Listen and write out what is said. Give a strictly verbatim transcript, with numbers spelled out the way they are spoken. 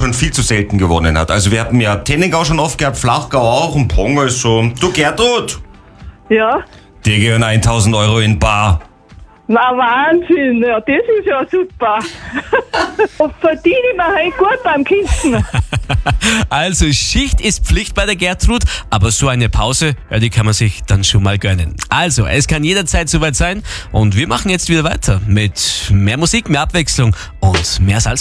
schon viel zu selten gewonnen hat. Also wir hatten ja Tenningau schon oft gehabt, Flachgau auch und Prong also. Du Gertrud, Ja, dir gehören tausend Euro in bar. na Wahnsinn, ja, das ist ja super. Und verdiene ich mir halt gut beim Kisten. Also Schicht ist Pflicht bei der Gertrud, aber so eine Pause, ja, die kann man sich dann schon mal gönnen. Also, es kann jederzeit soweit sein und wir machen jetzt wieder weiter mit mehr Musik, mehr Abwechslung und mehr Salz.